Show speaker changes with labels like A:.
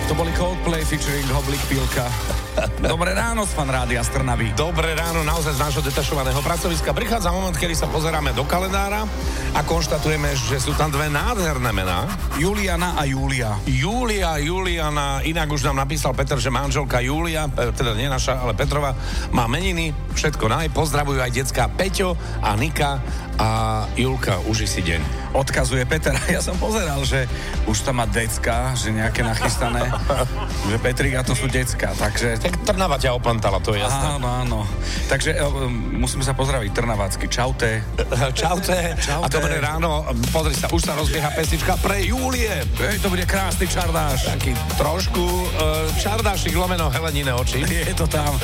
A: To boli Coldplay featuring Hoblik Pilka. Dobré ráno z Fan Rádia z Trnavy.
B: Dobré ráno naozaj z nášho detašovaného pracoviska. Prichádza moment, kedy sa pozeráme do kalendára a konštatujeme, že sú tam dve nádherné mená.
A: Juliana a Julia.
B: Juliana, inak už nám napísal Peter, že manželka Julia, teda nie naša, ale Petrova, má meniny, všetko pozdravujú aj decká Peťo a Nika a Julka, uži si deň.
A: Odkazuje Peter. Ja som pozeral, že už tam má decka, že nejaké nachystané, že Petrik a to sú decka, takže...
B: Tak Trnava ťa opantala, to je jasné.
A: Áno. Takže musíme sa pozdraviť trnavácky. Čaute.
B: Čaute. A dobré ráno. Pozri sa, už sa rozbieha pesnička pre Julie.
A: To bude krásny čardáš.
B: Taký trošku čardášik lomeno Helenine oči.
A: Je to tam.